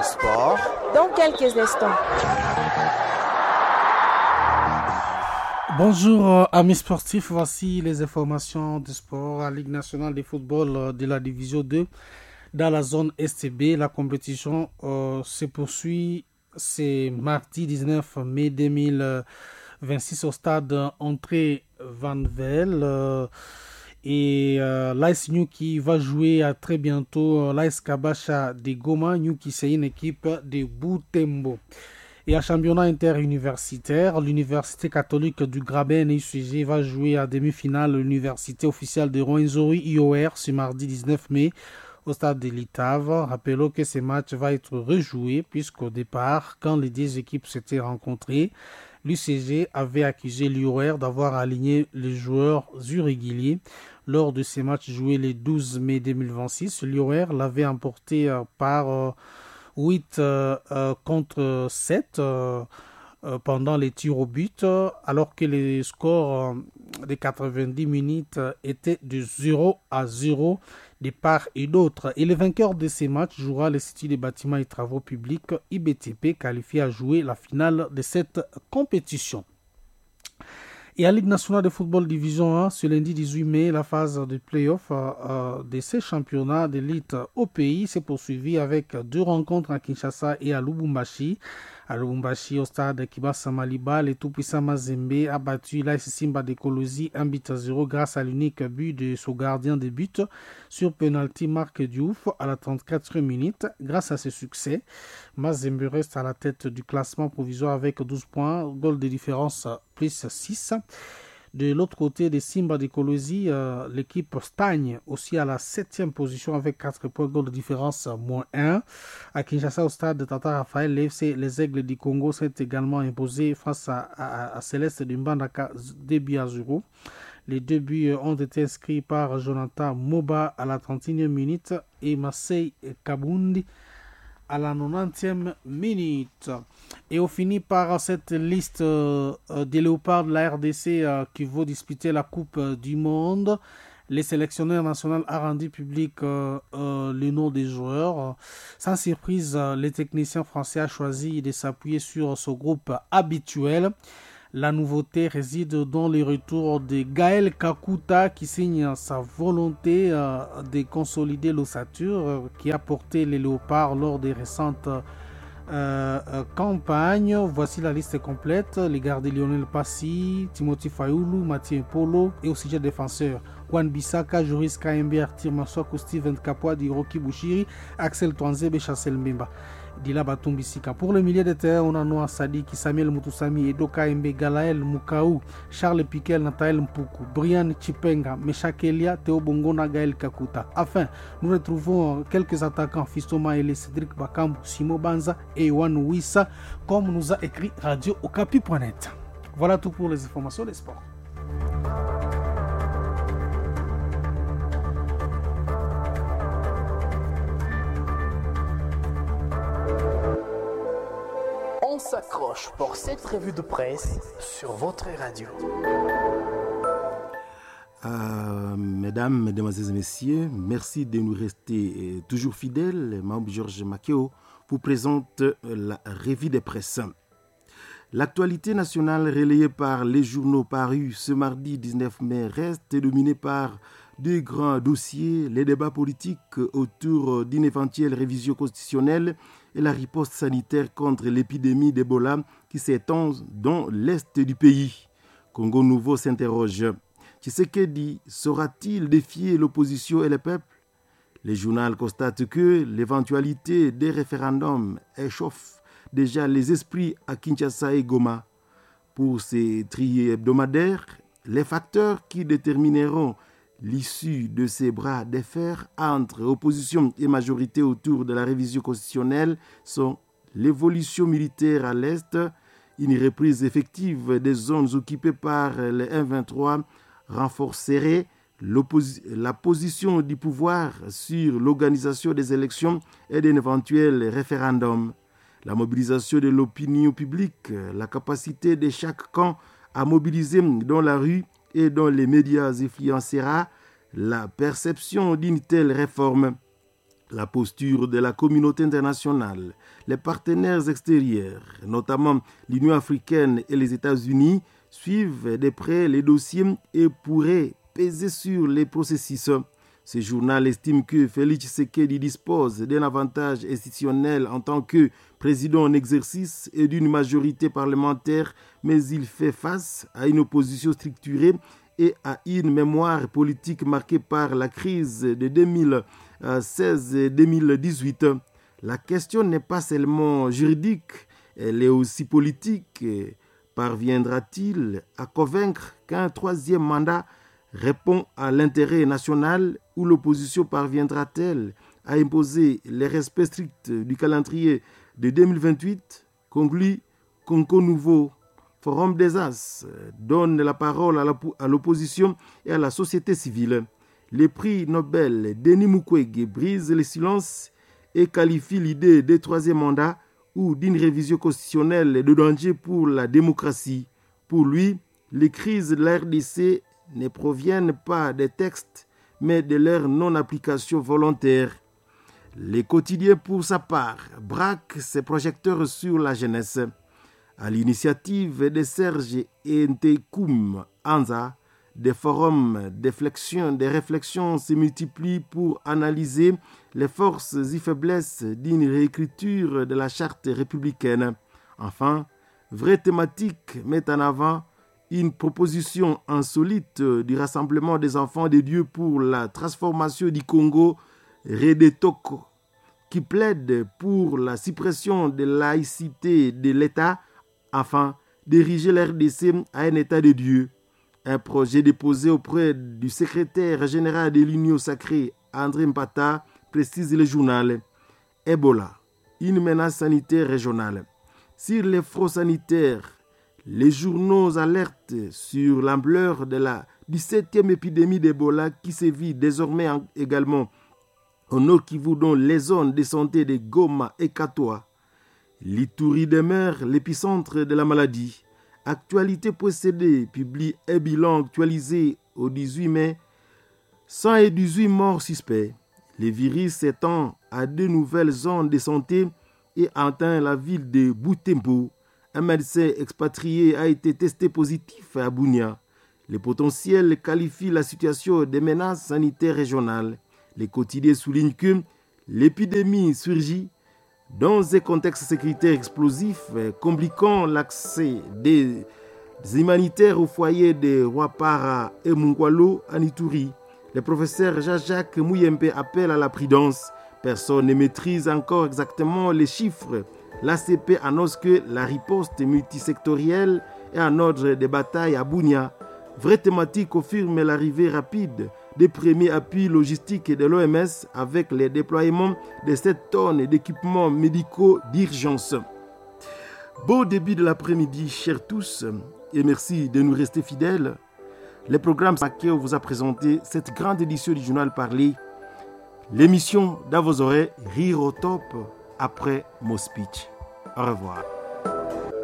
sport dans quelques instants. Bonjour amis sportifs, voici les informations du sport. La Ligue nationale de football de la division 2 dans la zone STB. La compétition se poursuit, c'est mardi 19 mai 2026 au stade André Van Vel. Et l'AS New qui va jouer à très bientôt l'AS Kabacha de Goma. New qui c'est une équipe de Butembo. Et à championnat interuniversitaire, l'université catholique du Graben UCG va jouer à demi-finale l'université officielle de Rwenzori IOR ce mardi 19 mai au stade de l'Itave. Rappelons que ce match va être rejoué puisqu'au départ, quand les deux équipes s'étaient rencontrées, l'UCG avait accusé l'IOR d'avoir aligné les joueurs irréguliers. Lors de ces matchs joués le 12 mai 2026, l'IOR l'avait emporté par 8 contre 7 pendant les tirs au but, alors que les scores des 90 minutes étaient de 0-0 de part et d'autre. Et le vainqueur de ces matchs jouera l'Institut des bâtiments et travaux publics IBTP, qualifié à jouer la finale de cette compétition. Et à Ligue nationale de football division 1, ce lundi 18 mai, la phase de play-off de ces championnats d'élite au pays s'est poursuivie avec 2 rencontres à Kinshasa et à Lubumbashi. À Lubumbashi, au stade Kibasa Maliba, le tout-puissant Mazembe a battu l'AS Simba de Kolosi 1-0 grâce à l'unique but de son gardien de but sur penalty Marc Diouf à la 34e minute. Grâce à ce succès, Mazembe reste à la tête du classement provisoire avec 12 points, goal de différence plus 6. De l'autre côté des Simba de Kolosi, l'équipe stagne aussi à la 7e position avec 4 points, goal de différence moins 1. À Kinshasa, au stade de Tata Raphaël, les Aigles du Congo s'est également imposés face à Céleste de Mbandaka 2-0. Les 2 buts ont été inscrits par Jonathan Moba à la 31e minute et Marseille Kabundi à la 90e minute. Et on finit par cette liste des léopards de la RDC qui vont disputer la Coupe du Monde. Les sélectionneurs nationaux ont rendu public le nom des joueurs. Sans surprise, les techniciens français ont choisi de s'appuyer sur ce groupe habituel. La nouveauté réside dans le retour de Gaël Kakuta qui signe sa volonté de consolider l'ossature qui a porté les léopards lors des récentes campagnes. Voici la liste complète. Les gardiens Lionel Passy, Timothy Fayoulou, Mathieu Polo et aussi les défenseurs Juan Bissaka, Joris KMB, Artir Maswaku, Steven Kapwa, Hiroki Bushiri, Axel Twanzebe, Chancel Mbemba. Dila Batumbi Sika. Pour le milieu de terrain, on a Noah Sadiki, Samuel Mutusami, Edo KMB, Galaël Mukaou, Charles Piquel, Nathael Mpuku, Brian Chipenga, Meshakelia, Théo Bongona, Gaël Kakuta. Enfin, nous retrouvons quelques attaquants, Fistoma Ele, Cédric Bakambu, Simo Banza et Yohan Wissa, comme nous a écrit Radio Okapi.net. Voilà tout pour les informations des sports. On s'accroche pour cette revue de presse sur votre radio. Mesdames, Mesdemoiselles et Messieurs, merci de nous rester toujours fidèles. Membre Georges Makeo vous présente la revue de presse. L'actualité nationale relayée par les journaux parus ce mardi 19 mai reste dominée par 2 grands dossiers, les débats politiques autour d'une éventuelle révision constitutionnelle et la riposte sanitaire contre l'épidémie d'Ebola qui s'étend dans l'est du pays. Congo Nouveau s'interroge. Tshisekedi saura-t-il défier l'opposition et le peuple? Les journaux constatent que l'éventualité des référendums échauffe déjà les esprits à Kinshasa et Goma. Pour ces triés hebdomadaires, les facteurs qui détermineront l'issue de ces bras de fer entre opposition et majorité autour de la révision constitutionnelle sont l'évolution militaire à l'Est, une reprise effective des zones occupées par les M23 renforcerait la position du pouvoir sur l'organisation des élections et d'un éventuel référendum. La mobilisation de l'opinion publique, la capacité de chaque camp à mobiliser dans la rue et dans les médias influencera la perception d'une telle réforme. La posture de la communauté internationale, les partenaires extérieurs, notamment l'Union africaine et les États-Unis, suivent de près les dossiers et pourraient peser sur les processus. Ce journal estime que Félix Tshisekedi dispose d'un avantage institutionnel en tant que président en exercice et d'une majorité parlementaire, mais il fait face à une opposition structurée et à une mémoire politique marquée par la crise de 2016-2018. La question n'est pas seulement juridique, elle est aussi politique. Parviendra-t-il à convaincre qu'un troisième mandat répond à l'intérêt national ou l'opposition parviendra-t-elle à imposer le respect strict du calendrier de 2028? Conclut Conco Nouveau. Forum des As donne la parole à l'opposition et à la société civile. Le prix Nobel Denis Mukwege brise le silence et qualifie l'idée de troisième mandat ou d'une révision constitutionnelle de danger pour la démocratie. Pour lui, les crises de la RDC ne proviennent pas des textes, mais de leur non-application volontaire. Le quotidien, pour sa part, braque ses projecteurs sur la jeunesse. À l'initiative de Serge Ntekoum Anza, des forums de réflexion se multiplient pour analyser les forces et faiblesses d'une réécriture de la charte républicaine. Enfin, vraie thématique met en avant une proposition insolite du Rassemblement des enfants de Dieu pour la transformation du Congo, Redetoko, qui plaide pour la suppression de la laïcité de l'État afin d'ériger l'RDC à un État de Dieu. Un projet déposé auprès du secrétaire général de l'Union sacrée, André Mpata, précise le journal. Ebola, une menace sanitaire régionale. Sur les fronts sanitaires, les journaux alertent sur l'ampleur de la 17e épidémie d'Ebola qui sévit désormais également au Nord Kivu, dont les zones de santé de Goma et Katoa. L'Ituri demeure l'épicentre de la maladie. Actualité possédée publie un bilan actualisé au 18 mai, 118 morts suspects. Le virus s'étend à 2 nouvelles zones de santé et atteint la ville de Butembo. Un médecin expatrié a été testé positif à Bunia. Le potentiel qualifie la situation de menace sanitaire régionale. Les quotidiens soulignent que l'épidémie surgit dans un contexte sécuritaire explosif, compliquant l'accès des humanitaires au foyer de Wapara et Mungwalo en Ituri. Le professeur Jean-Jacques Mouyembe appelle à la prudence. Personne ne maîtrise encore exactement les chiffres. L'ACP annonce que la riposte multisectorielle est en ordre de bataille à Bunia. Vraie thématique confirme l'arrivée rapide des premiers appuis logistiques de l'OMS avec le déploiement de 7 tonnes d'équipements médicaux d'urgence. Beau début de l'après-midi, chers tous, et merci de nous rester fidèles. Le programme Makeo vous a présenté cette grande édition du journal Parler. L'émission dans vos oreilles, rire au top après mon speech. Au revoir.